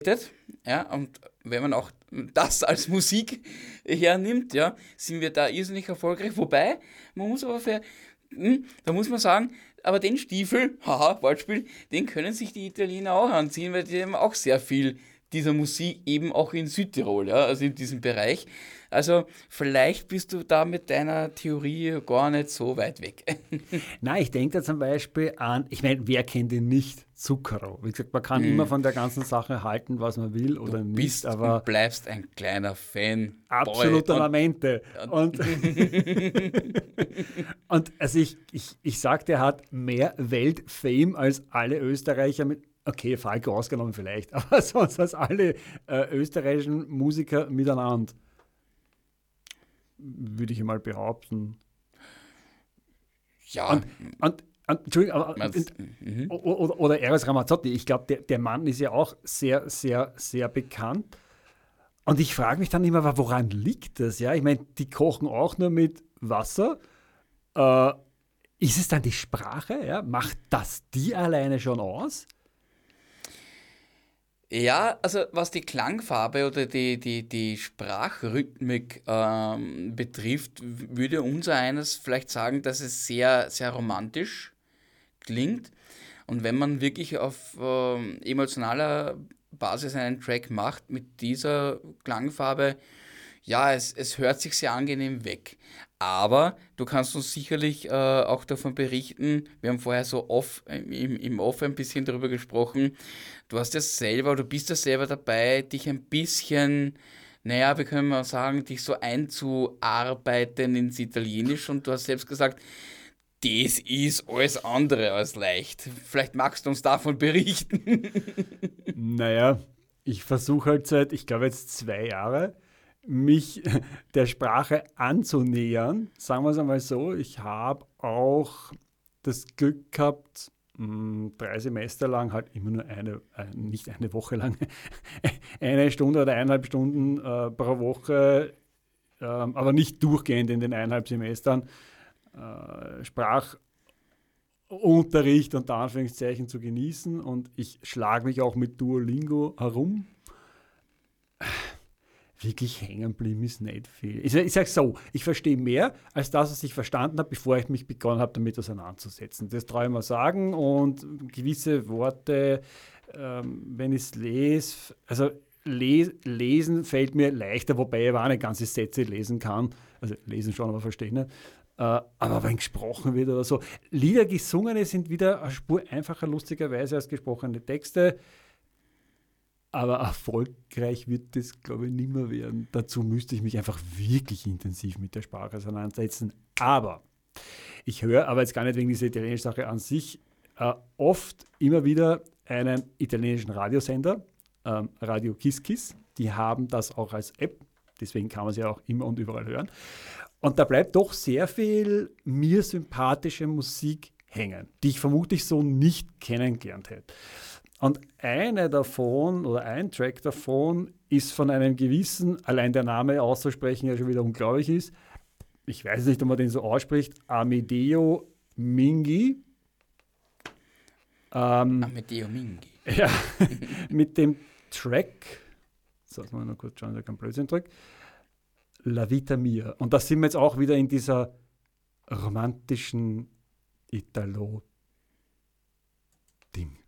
Ja, und wenn man auch das als Musik hernimmt, ja, sind wir da irrsinnig erfolgreich. Wobei, man muss aber da muss man sagen, aber den Stiefel, haha, Wortspiel, den können sich die Italiener auch anziehen, weil die haben auch sehr viel dieser Musik eben auch in Südtirol, ja, also in diesem Bereich. Also vielleicht bist du da mit deiner Theorie gar nicht so weit weg. Nein, ich denke da zum Beispiel an, ich meine, wer kennt ihn nicht? Zucchero. Wie gesagt, man kann immer Hm, von der ganzen Sache halten, was man will du oder nicht, bist und aber bleibst ein kleiner Fanboy absoluter Lamente. und Und, und also ich sag, der hat mehr Weltfame als alle Österreicher mit, okay, Falco ausgenommen vielleicht, aber sonst als alle österreichischen Musiker miteinander, würde ich mal behaupten. ja, Und Entschuldigung, aber, mhm. oder Eros Ramazzotti, ich glaube, der Mann ist ja auch sehr, sehr, sehr bekannt. Und ich frage mich dann immer, woran liegt das? Ja, ich meine, die kochen auch nur mit Wasser. Äh, ist es dann die Sprache? Ja? Macht das die alleine schon aus? Ja, also was die Klangfarbe oder die Sprachrhythmik betrifft, würde unser eines vielleicht sagen, dass es sehr, sehr romantisch klingt. Und wenn man wirklich auf emotionaler Basis einen Track macht mit dieser Klangfarbe, ja, es hört sich sehr angenehm weg. Aber du kannst uns sicherlich auch davon berichten, wir haben vorher so im Off ein bisschen darüber gesprochen, du hast ja selber, du bist ja selber dabei, dich ein bisschen, naja, wie können wir sagen, dich so einzuarbeiten ins Italienisch und du hast selbst gesagt, das ist alles andere als leicht. Vielleicht magst du uns davon berichten. Naja, ich versuche halt seit, ich glaube jetzt 2 Jahre, mich der Sprache anzunähern. Sagen wir es einmal so. Ich habe auch das Glück gehabt, 3 Semester lang halt immer nur nicht eine Woche lang, eine Stunde oder 1,5 Stunden pro Woche, aber nicht durchgehend in den 1,5 Semestern, Sprachunterricht unter Anführungszeichen zu genießen, und ich schlage mich auch mit Duolingo herum. Wirklich hängen geblieben ist nicht viel. Ich sage so, ich verstehe mehr als das, was ich verstanden habe, bevor ich mich begonnen habe, damit auseinanderzusetzen. Das traue ich mal sagen, und gewisse Worte, wenn ich es lese, also lesen fällt mir leichter, wobei ich aber auch nicht ganze Sätze lesen kann. Also lesen schon, aber verstehen nicht. Aber wenn gesprochen wird oder so. Lieder gesungene sind wieder eine Spur einfacher, lustigerweise, als gesprochene Texte. Aber erfolgreich wird das, glaube ich, nicht mehr werden. Dazu müsste ich mich einfach wirklich intensiv mit der Sprache auseinandersetzen. Aber ich höre, aber jetzt gar nicht wegen dieser italienischen Sache an sich, oft immer wieder einen italienischen Radiosender, Radio Kiss Kiss. Die haben das auch als App, deswegen kann man sie auch immer und überall hören. Und da bleibt doch sehr viel mir sympathische Musik hängen, die ich vermutlich so nicht kennengelernt hätte. Und eine davon oder ein Track davon ist von einem gewissen, allein der Name auszusprechen ja schon wieder unglaublich ist, ich weiß nicht, ob man den so ausspricht, Amedeo Mingi. Amedeo Mingi. Ja, mit dem Track, so, jetzt mal noch kurz schauen, dass ich keinen Blödsinn drücke, La Vita Mia. Und da sind wir jetzt auch wieder in dieser romantischen Italo-Ding.